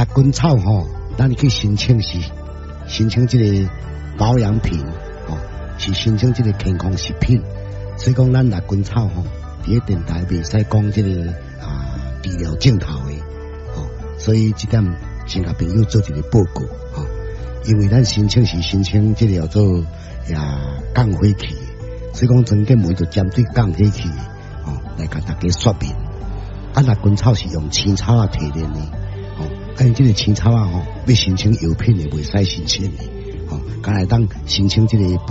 根草吼，咱去申请这个保养品，是申请这个健康食品。所以讲，咱六根草吼，伫个电台袂使讲这个治疗镜头的，所以这点先甲朋友做一个报告，因为咱申请是申请这个叫做降火器，所以讲曾经每就针对降火器，来甲大家说明。六根草是用青草提炼的，这个青草要申请药品的，袂使申请的，敢来当申请这个。